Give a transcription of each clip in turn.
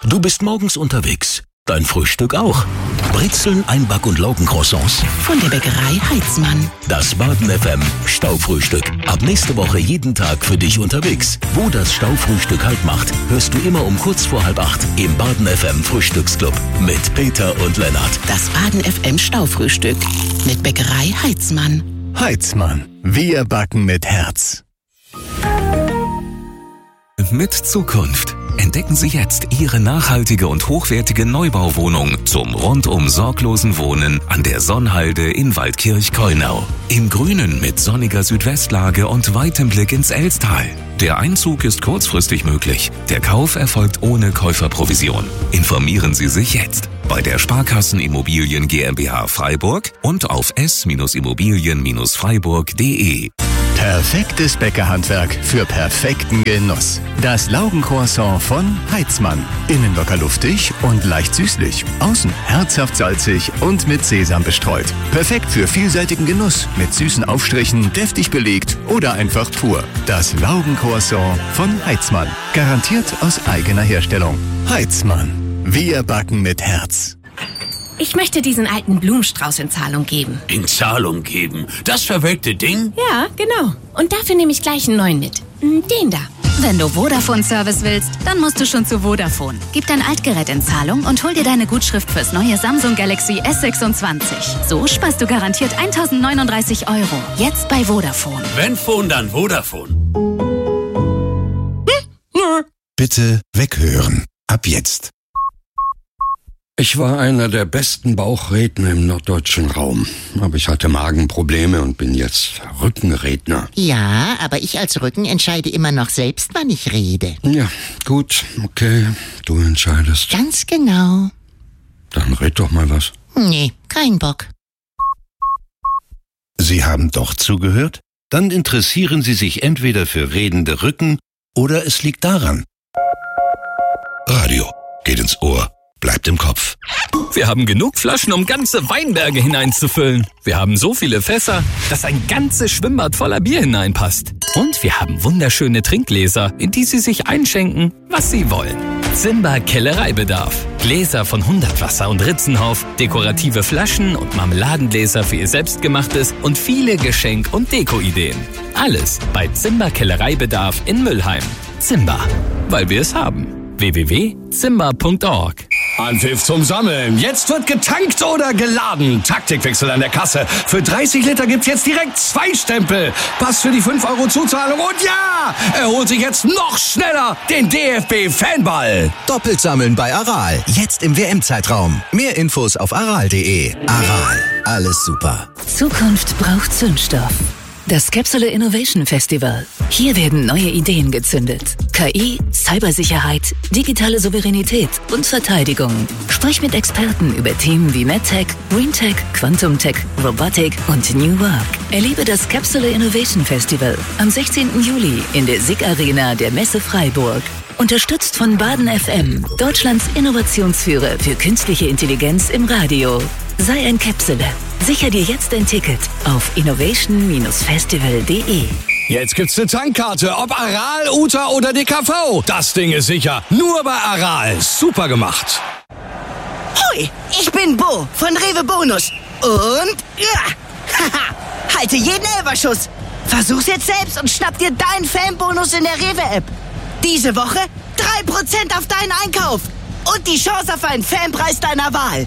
Du bist morgens unterwegs. Dein Frühstück auch. Brezeln, Einback- und Laugencroissants. Von der Bäckerei Heitzmann. Das Baden FM Staufrühstück. Ab nächste Woche jeden Tag für dich unterwegs. Wo das Staufrühstück Halt macht, hörst du immer um kurz vor 7:30 im Baden FM Frühstücksclub mit Peter und Lennart. Das Baden FM Staufrühstück mit Bäckerei Heitzmann. Heitzmann. Wir backen mit Herz. Mit Zukunft. Entdecken Sie jetzt Ihre nachhaltige und hochwertige Neubauwohnung zum rundum sorglosen Wohnen an der Sonnhalde in Waldkirch-Keunau. Im Grünen mit sonniger Südwestlage und weitem Blick ins Elstal. Der Einzug ist kurzfristig möglich. Der Kauf erfolgt ohne Käuferprovision. Informieren Sie sich jetzt bei der Sparkassen Immobilien GmbH Freiburg und auf s-immobilien-freiburg.de. Perfektes Bäckerhandwerk für perfekten Genuss. Das Laugencroissant von Heitzmann. Innen locker luftig und leicht süßlich. Außen herzhaft salzig und mit Sesam bestreut. Perfekt für vielseitigen Genuss. Mit süßen Aufstrichen, deftig belegt oder einfach pur. Das Laugencroissant von Heitzmann. Garantiert aus eigener Herstellung. Heitzmann. Wir backen mit Herz. Ich möchte diesen alten Blumenstrauß in Zahlung geben. In Zahlung geben? Das verwelkte Ding? Ja, genau. Und dafür nehme ich gleich einen neuen mit. Den da. Wenn du Vodafone-Service willst, dann musst du schon zu Vodafone. Gib dein Altgerät in Zahlung und hol dir deine Gutschrift fürs neue Samsung Galaxy S26. So sparst du garantiert 1.039 €. Jetzt bei Vodafone. Wenn Phone, dann Vodafone. Bitte weghören. Ab jetzt. Ich war einer der besten Bauchredner im norddeutschen Raum. Aber ich hatte Magenprobleme und bin jetzt Rückenredner. Ja, aber ich als Rücken entscheide immer noch selbst, wann ich rede. Ja, gut, okay, du entscheidest. Ganz genau. Dann red doch mal was. Nee, kein Bock. Sie haben doch zugehört? Dann interessieren Sie sich entweder für redende Rücken oder es liegt daran. Radio geht ins Ohr. Bleibt im Kopf. Wir haben genug Flaschen, um ganze Weinberge hineinzufüllen. Wir haben so viele Fässer, dass ein ganzes Schwimmbad voller Bier hineinpasst. Und wir haben wunderschöne Trinkgläser, in die Sie sich einschenken, was Sie wollen. Zimba Kellereibedarf. Gläser von 100 Wasser und Ritzenhoff, dekorative Flaschen und Marmeladengläser für Ihr Selbstgemachtes und viele Geschenk- und Deko-Ideen. Alles bei Zimba Kellereibedarf in Müllheim. Zimba, weil wir es haben. www.zimba.org. Anpfiff zum Sammeln. Jetzt wird getankt oder geladen. Taktikwechsel an der Kasse. Für 30 Liter gibt's jetzt direkt 2 Stempel. Pass für die 5 € Zuzahlung. Und ja, er holt sich jetzt noch schneller den DFB-Fanball. Doppelt sammeln bei Aral. Jetzt im WM-Zeitraum. Mehr Infos auf aral.de. Aral. Alles super. Zukunft braucht Zündstoff. Das Capsule Innovation Festival. Hier werden neue Ideen gezündet. KI, Cybersicherheit, digitale Souveränität und Verteidigung. Sprich mit Experten über Themen wie MedTech, GreenTech, Quantum Tech, Robotik und New Work. Erlebe das Capsule Innovation Festival am 16. Juli in der SIG Arena der Messe Freiburg. Unterstützt von Baden FM, Deutschlands Innovationsführer für künstliche Intelligenz im Radio. Sei ein Capsule. Sicher dir jetzt ein Ticket auf innovation-festival.de. Jetzt gibt's eine Tankkarte, ob Aral, Uta oder DKV. Das Ding ist sicher. Nur bei Aral. Super gemacht. Hoi, ich bin Bo von Rewe Bonus. Und haha, halte jeden Elferschuss. Versuch's jetzt selbst und schnapp dir deinen Fanbonus in der Rewe-App. Diese Woche 3% auf deinen Einkauf. Und die Chance auf einen Fanpreis deiner Wahl.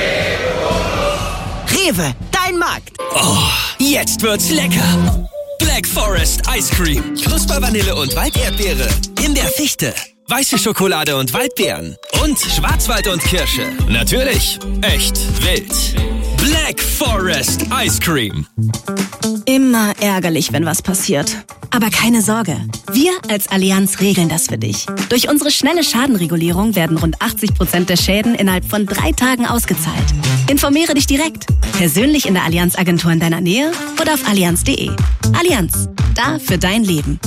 Rewe, dein Markt. Oh, jetzt wird's lecker. Black Forest Ice Cream. Knuspervanille und Walderdbeere. Himbeerfichte. Weiße Schokolade und Waldbeeren. Und Schwarzwald und Kirsche. Natürlich echt wild. Black Forest Ice Cream. Immer ärgerlich, wenn was passiert. Aber keine Sorge. Wir als Allianz regeln das für dich. Durch unsere schnelle Schadenregulierung werden rund 80% der Schäden innerhalb von 3 Tagen ausgezahlt. Informiere dich direkt. Persönlich in der Allianz-Agentur in deiner Nähe oder auf allianz.de. Allianz. Da für dein Leben.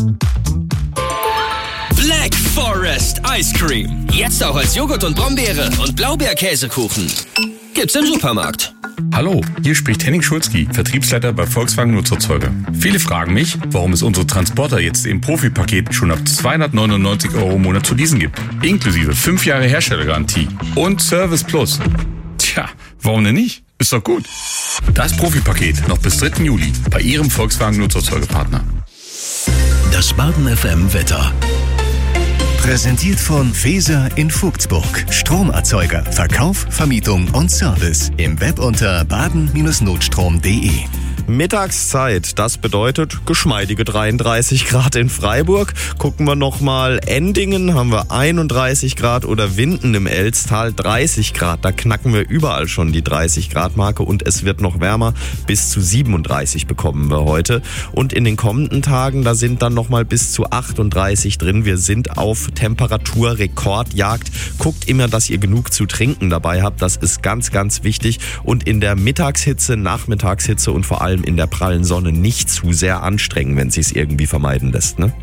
Black Forest Ice Cream. Jetzt auch als Joghurt und Brombeere und Blaubeerkäsekuchen. gibt's im Supermarkt. Hallo, hier spricht Henning Schulzki, Vertriebsleiter bei Volkswagen Nutzerzeuger. Viele fragen mich, warum es unsere Transporter jetzt im Profipaket schon ab 299 € im Monat zu leasen gibt. Inklusive 5 Jahre Herstellergarantie und Service Plus. Tja, warum denn nicht? Ist doch gut. Das Profipaket noch bis 3. Juli bei Ihrem Volkswagen Nutzerzeugerpartner. Das Baden FM Wetter. Präsentiert von Feser in Vogtsburg. Stromerzeuger, Verkauf, Vermietung und Service. Im Web unter baden-notstrom.de. Mittagszeit, das bedeutet geschmeidige 33 Grad in Freiburg. Gucken wir nochmal, Endingen haben wir 31 Grad oder Winden im Elstal 30 Grad. Da knacken wir überall schon die 30 Grad Marke und es wird noch wärmer. Bis zu 37 bekommen wir heute. Und in den kommenden Tagen, da sind dann nochmal bis zu 38 drin. Wir sind auf Temperaturrekordjagd. Guckt immer, dass ihr genug zu trinken dabei habt. Das ist ganz, ganz wichtig. Und in der Mittagshitze, Nachmittagshitze und vor allem in der prallen Sonne nicht zu sehr anstrengen, wenn es sich irgendwie vermeiden lässt, ne?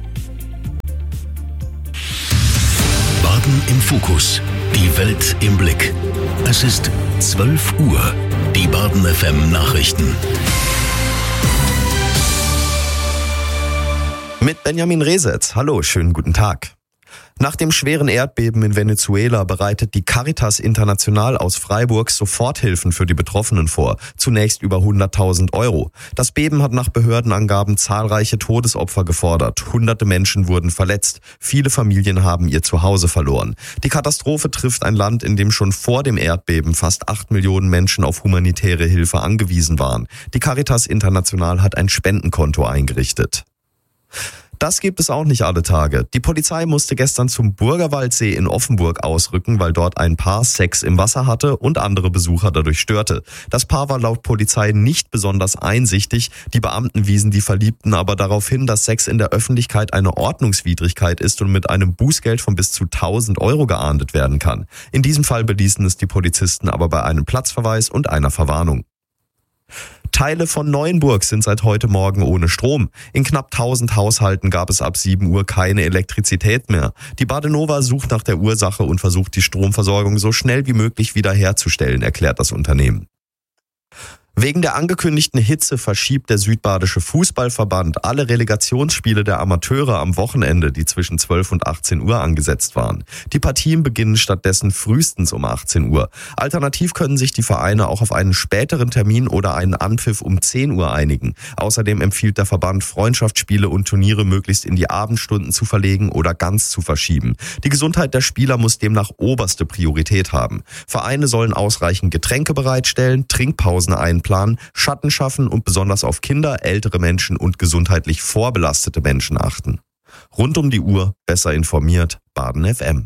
Baden im Fokus. Die Welt im Blick. Es ist 12 Uhr. Die Baden FM Nachrichten. Mit Benjamin Resetz. Hallo, schönen guten Tag. Nach dem schweren Erdbeben in Venezuela bereitet die Caritas International aus Freiburg Soforthilfen für die Betroffenen vor. Zunächst über 100.000 €. Das Beben hat nach Behördenangaben zahlreiche Todesopfer gefordert. Hunderte Menschen wurden verletzt. Viele Familien haben ihr Zuhause verloren. Die Katastrophe trifft ein Land, in dem schon vor dem Erdbeben fast 8 Millionen Menschen auf humanitäre Hilfe angewiesen waren. Die Caritas International hat ein Spendenkonto eingerichtet. Das gibt es auch nicht alle Tage. Die Polizei musste gestern zum Burgerwaldsee in Offenburg ausrücken, weil dort ein Paar Sex im Wasser hatte und andere Besucher dadurch störte. Das Paar war laut Polizei nicht besonders einsichtig. Die Beamten wiesen die Verliebten aber darauf hin, dass Sex in der Öffentlichkeit eine Ordnungswidrigkeit ist und mit einem Bußgeld von bis zu 1.000 € geahndet werden kann. In diesem Fall beließen es die Polizisten aber bei einem Platzverweis und einer Verwarnung. Teile von Neuenburg sind seit heute Morgen ohne Strom. In knapp 1000 Haushalten gab es ab 7 Uhr keine Elektrizität mehr. Die Badenova sucht nach der Ursache und versucht, die Stromversorgung so schnell wie möglich wiederherzustellen, erklärt das Unternehmen. Wegen der angekündigten Hitze verschiebt der Südbadische Fußballverband alle Relegationsspiele der Amateure am Wochenende, die zwischen 12 und 18 Uhr angesetzt waren. Die Partien beginnen stattdessen frühestens um 18 Uhr. Alternativ können sich die Vereine auch auf einen späteren Termin oder einen Anpfiff um 10 Uhr einigen. Außerdem empfiehlt der Verband, Freundschaftsspiele und Turniere möglichst in die Abendstunden zu verlegen oder ganz zu verschieben. Die Gesundheit der Spieler muss demnach oberste Priorität haben. Vereine sollen ausreichend Getränke bereitstellen, Trinkpausen einplanen, Schatten schaffen und besonders auf Kinder, ältere Menschen und gesundheitlich vorbelastete Menschen achten. Rund um die Uhr besser informiert, Baden FM.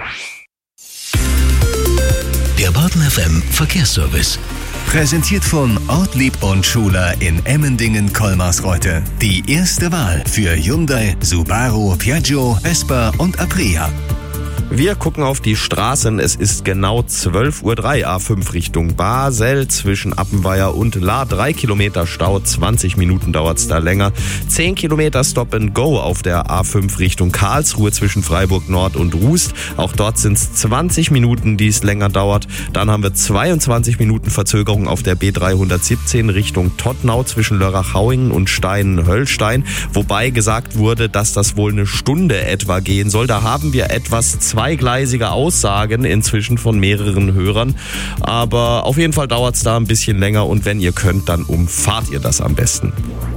Der Baden FM Verkehrsservice. Präsentiert von Ortlieb und Schuler in Emmendingen-Kolmarsreuth. Die erste Wahl für Hyundai, Subaru, Piaggio, Vespa und Aprilia. Wir gucken auf die Straßen. Es ist genau 12:03 Uhr, A5 Richtung Basel, zwischen Appenweier und La. 3 Kilometer Stau, 20 Minuten dauert's da länger. 10 Kilometer Stop and Go auf der A5 Richtung Karlsruhe zwischen Freiburg Nord und Rust. Auch dort sind's 20 Minuten, die es länger dauert. Dann haben wir 22 Minuten Verzögerung auf der B317 Richtung Tottnau zwischen Lörrach-Hauingen und Steinen-Höllstein. Wobei gesagt wurde, dass das wohl eine Stunde etwa gehen soll. Da haben wir etwas zweigleisige Aussagen inzwischen von mehreren Hörern. Aber auf jeden Fall dauert es da ein bisschen länger und wenn ihr könnt, dann umfahrt ihr das am besten.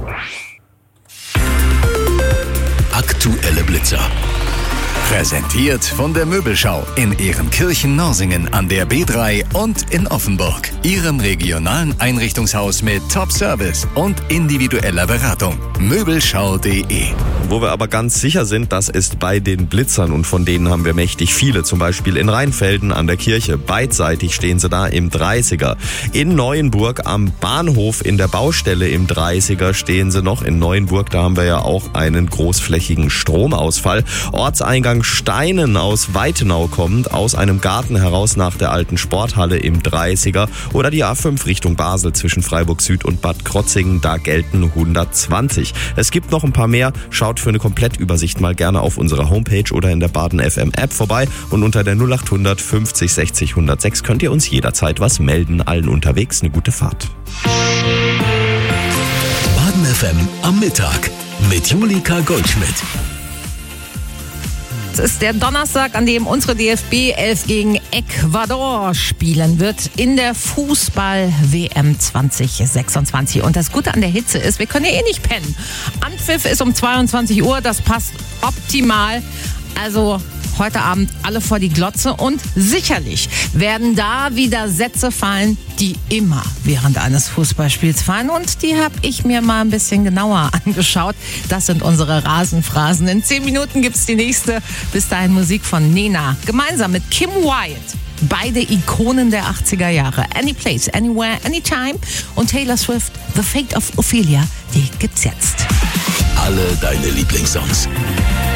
Aktuelle Blitzer. Präsentiert von der Möbelschau in Ehrenkirchen-Norsingen an der B3 und in Offenburg. Ihrem regionalen Einrichtungshaus mit Top-Service und individueller Beratung. Möbelschau.de. Wo wir aber ganz sicher sind, das ist bei den Blitzern und von denen haben wir mächtig viele. Zum Beispiel in Rheinfelden an der Kirche. Beidseitig stehen sie da im 30er. In Neuenburg am Bahnhof in der Baustelle im 30er stehen sie noch. In Neuenburg, da haben wir ja auch einen großflächigen Stromausfall. Ortseingang Steinen aus Weitenau kommt, aus einem Garten heraus nach der alten Sporthalle im 30er, oder die A5 Richtung Basel zwischen Freiburg Süd und Bad Krotzingen, da gelten 120. Es gibt noch ein paar mehr. Schaut für eine Komplettübersicht mal gerne auf unserer Homepage oder in der Baden FM App vorbei, und unter der 0800 50 60 106 könnt ihr uns jederzeit was melden. Allen unterwegs eine gute Fahrt. Baden FM am Mittag mit Julika Goldschmidt. Es ist der Donnerstag, an dem unsere DFB 11 gegen Ecuador spielen wird in der Fußball-WM 2026. Und das Gute an der Hitze ist, wir können ja eh nicht pennen. Anpfiff ist um 22 Uhr, das passt optimal. Also heute Abend alle vor die Glotze, und sicherlich werden da wieder Sätze fallen, die immer während eines Fußballspiels fallen, und die habe ich mir mal ein bisschen genauer angeschaut. Das sind unsere Rasenphrasen. In 10 Minuten gibt's die nächste. Bis dahin Musik von Nena gemeinsam mit Kim Wyatt. Beide Ikonen der 80er Jahre. Any Place, Anywhere, Anytime. Und Taylor Swift, The Fate of Ophelia, die gibt's jetzt. Alle deine Lieblingssongs.